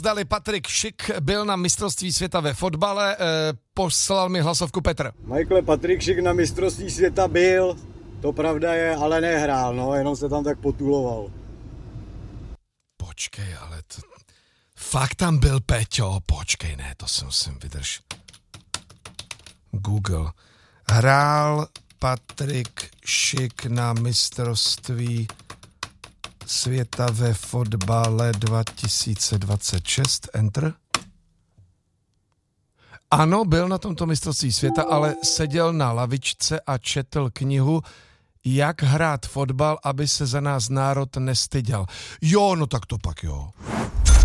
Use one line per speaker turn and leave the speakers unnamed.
Zdali Patrik Schick byl na mistrovství světa ve fotbale, poslal mi hlasovku Petr.
Michael, Patrik Schick na mistrovství světa byl, to pravda je, ale nehrál, no, jenom se tam tak potuloval.
Počkej, ale to... Fakt tam byl Peťo, počkej, ne, to si musím vydrž. Google. Hrál Patrik Schick na mistrovství světa ve fotbale 2026, enter. Ano, byl na tomto mistrovství světa, ale seděl na lavičce a četl knihu Jak hrát fotbal, aby se za nás národ nestyděl. Jo, no tak to pak jo.